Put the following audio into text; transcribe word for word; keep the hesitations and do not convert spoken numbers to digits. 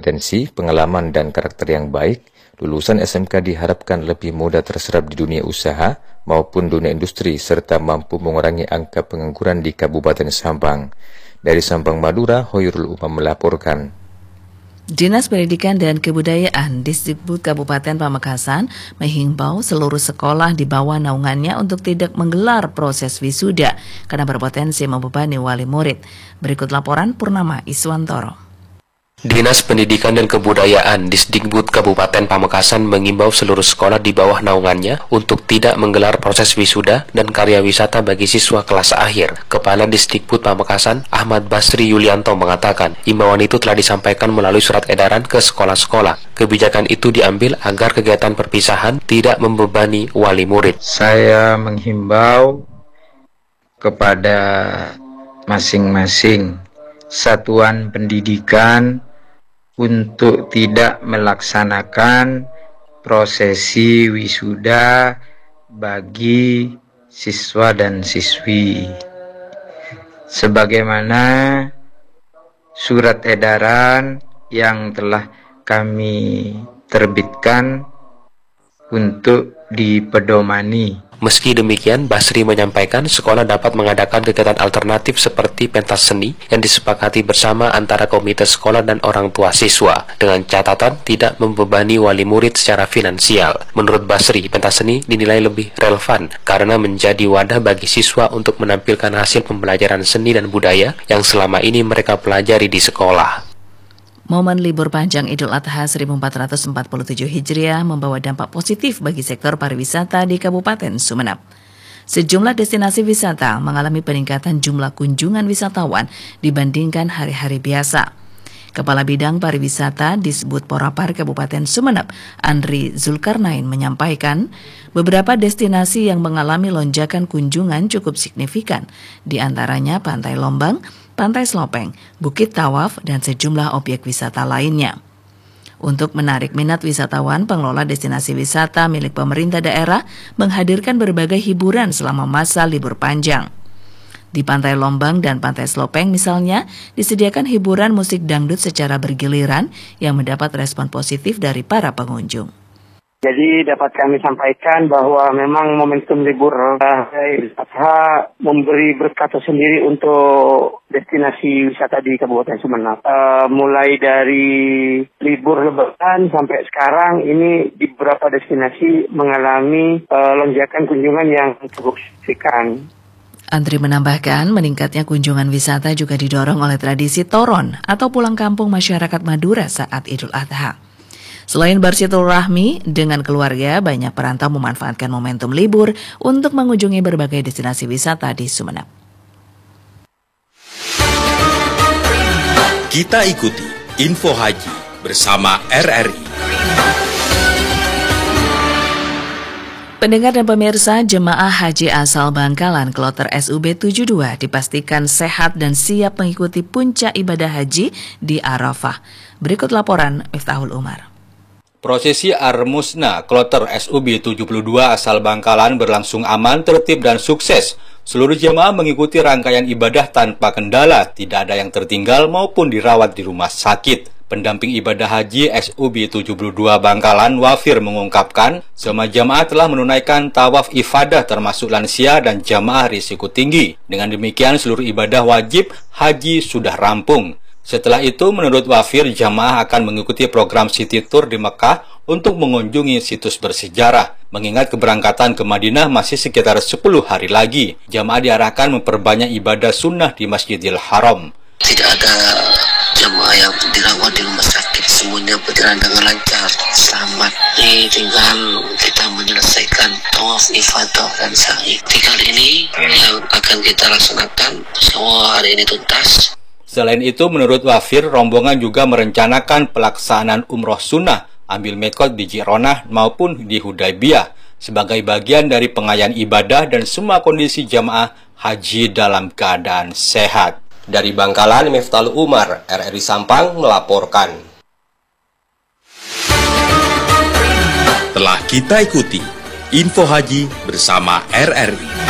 kompetensi, pengalaman, dan karakter yang baik, lulusan S M K diharapkan lebih mudah terserap di dunia usaha maupun dunia industri serta mampu mengurangi angka pengangguran di Kabupaten Sampang. Dari Sampang, Madura, Hoyrul Umam melaporkan. Dinas Pendidikan dan Kebudayaan Disdikbud Kabupaten Pamekasan menghimbau seluruh sekolah di bawah naungannya untuk tidak menggelar proses wisuda karena berpotensi membebani wali murid. Berikut laporan Purnama Iswantoro. Dinas Pendidikan dan Kebudayaan Disdikbud Kabupaten Pamekasan mengimbau seluruh sekolah di bawah naungannya untuk tidak menggelar proses wisuda dan karya wisata bagi siswa kelas akhir. Kepala Disdikbud Pamekasan, Ahmad Basri Yulianto, mengatakan imbauan itu telah disampaikan melalui surat edaran ke sekolah-sekolah. Kebijakan itu diambil agar kegiatan perpisahan tidak membebani wali murid. Saya menghimbau kepada masing-masing satuan pendidikan untuk tidak melaksanakan prosesi wisuda bagi siswa dan siswi sebagaimana surat edaran yang telah kami terbitkan untuk dipedomani. Meski demikian, Basri menyampaikan sekolah dapat mengadakan kegiatan alternatif seperti pentas seni yang disepakati bersama antara komite sekolah dan orang tua siswa, dengan catatan tidak membebani wali murid secara finansial. Menurut Basri, pentas seni dinilai lebih relevan karena menjadi wadah bagi siswa untuk menampilkan hasil pembelajaran seni dan budaya yang selama ini mereka pelajari di sekolah. Momen libur panjang Idul Adha seribu empat ratus empat puluh tujuh Hijriah membawa dampak positif bagi sektor pariwisata di Kabupaten Sumeneb. Sejumlah destinasi wisata mengalami peningkatan jumlah kunjungan wisatawan dibandingkan hari-hari biasa. Kepala Bidang Pariwisata Disbud Porapar Kabupaten Sumeneb, Andri Zulkarnain, menyampaikan beberapa destinasi yang mengalami lonjakan kunjungan cukup signifikan, di antaranya Pantai Lombang, Pantai Slopeng, Bukit Tawaf, dan sejumlah objek wisata lainnya. Untuk menarik minat wisatawan, pengelola destinasi wisata milik pemerintah daerah menghadirkan berbagai hiburan selama masa libur panjang. Di Pantai Lombang dan Pantai Slopeng misalnya, disediakan hiburan musik dangdut secara bergiliran yang mendapat respon positif dari para pengunjung. Jadi dapat kami sampaikan bahwa memang momentum libur Idul Adha memberi berkah tersendiri untuk destinasi wisata di Kabupaten Sumeneb. Uh, mulai dari libur Lebaran sampai sekarang ini di beberapa destinasi mengalami uh, lonjakan kunjungan yang cukup signifikan. Andri menambahkan meningkatnya kunjungan wisata juga didorong oleh tradisi toron atau pulang kampung masyarakat Madura saat Idul Adha. Selain bersilaturahmi dengan keluarga, banyak perantau memanfaatkan momentum libur untuk mengunjungi berbagai destinasi wisata di Sumeneb. Kita ikuti Info Haji bersama R R I. Pendengar dan pemirsa, jemaah haji asal Bangkalan Kloter S U B tujuh puluh dua dipastikan sehat dan siap mengikuti puncak ibadah haji di Arafah. Berikut laporan Miftahul Umar. Prosesi Armusna Kloter S U B tujuh puluh dua asal Bangkalan berlangsung aman, tertib, dan sukses. Seluruh jemaah mengikuti rangkaian ibadah tanpa kendala, tidak ada yang tertinggal maupun dirawat di rumah sakit. Pendamping ibadah haji S U B tujuh puluh dua Bangkalan, Wafir, mengungkapkan semua jamaah telah menunaikan tawaf ifadah termasuk lansia dan jamaah risiko tinggi. Dengan demikian seluruh ibadah wajib haji sudah rampung. Setelah itu, menurut Wafir, jamaah akan mengikuti program City Tour di Mekah untuk mengunjungi situs bersejarah. Mengingat keberangkatan ke Madinah masih sekitar sepuluh hari lagi, jamaah diarahkan memperbanyak ibadah sunnah di Masjidil Haram. Tidak ada jamaah yang dirawat di rumah sakit, semuanya berjalan dengan lancar, selamat. Ini tinggal kita menyelesaikan tawaf ifadah dan sa'i. Tiga kali ini yang akan kita laksanakan, semua hari ini tuntas. Selain itu, menurut Wafir, rombongan juga merencanakan pelaksanaan umroh sunnah, ambil mikot di Jironah maupun di Hudaybiyah, sebagai bagian dari pengayaan ibadah dan semua kondisi jamaah haji dalam keadaan sehat. Dari Bangkalan, Miftahul Umar, R R I Sampang melaporkan. Telah kita ikuti Info Haji bersama R R I.